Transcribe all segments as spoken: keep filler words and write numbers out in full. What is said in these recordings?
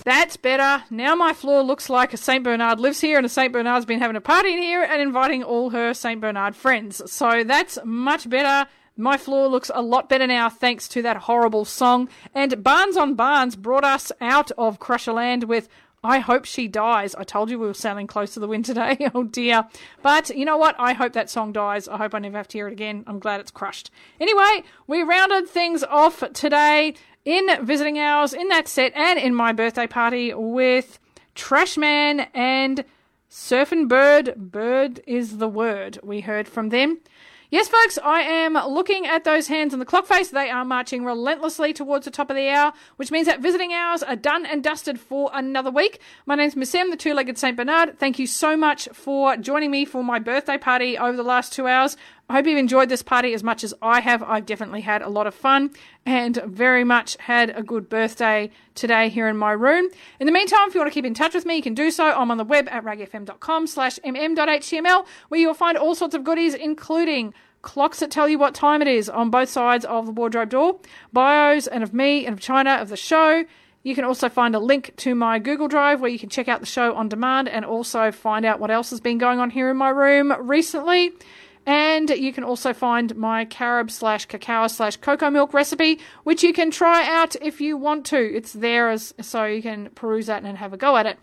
That's better. Now my floor looks like a Saint Bernard lives here and a Saint Bernard's been having a party in here and inviting all her Saint Bernard friends. So that's much better. My floor looks a lot better now thanks to that horrible song. And Barnes on Barnes brought us out of Crusherland with I Hope She Dies. I told you we were sailing close to the wind today. Oh dear. But you know what? I hope that song dies. I hope I never have to hear it again. I'm glad it's crushed. Anyway, we rounded things off today in visiting hours, in that set, and in my birthday party with Trashman and Surfin' Bird. Bird is the word. We heard from them. Yes, folks, I am looking at those hands on the clock face. They are marching relentlessly towards the top of the hour, which means that visiting hours are done and dusted for another week. My name's Miss Em, the two-legged Saint Bernard. Thank you so much for joining me for my birthday party over the last two hours. I hope you've enjoyed this party as much as I have. I've definitely had a lot of fun and very much had a good birthday today here in my room. In the meantime, if you want to keep in touch with me, you can do so. I'm on the web at ragfm.com slash mm.html, where you'll find all sorts of goodies, including clocks that tell you what time it is on both sides of the wardrobe door, bios and of me and of China of the show. You can also find a link to my Google Drive where you can check out the show on demand and also find out what else has been going on here in my room recently. And you can also find my carob slash cacao slash cocoa milk recipe, which you can try out if you want to. It's there as so you can peruse that and have a go at it.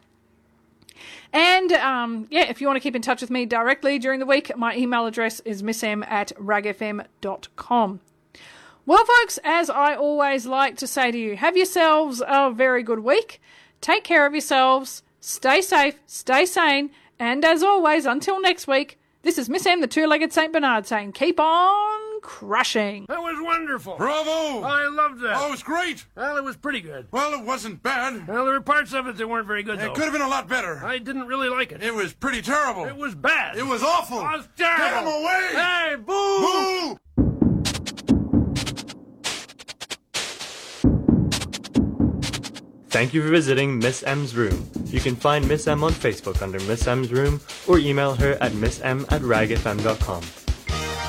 And, um, yeah, if you want to keep in touch with me directly during the week, my email address is missem at ragfm dot com. Well, folks, as I always like to say to you, have yourselves a very good week. Take care of yourselves. Stay safe. Stay sane. And as always, until next week, this is Miss Em, the two-legged Saint Bernard, saying keep on crushing. That was wonderful. Bravo! I loved that. Oh, it was great. Well, it was pretty good. Well, it wasn't bad. Well, there were parts of it that weren't very good, though. It could have been a lot better. I didn't really like it. It was pretty terrible. It was bad. It was awful. It was terrible. Get him away! Hey, boo! Boo! Thank you for visiting Miss M's room. You can find Miss M on Facebook under Miss M's room or email her at missm at ragfm dot com.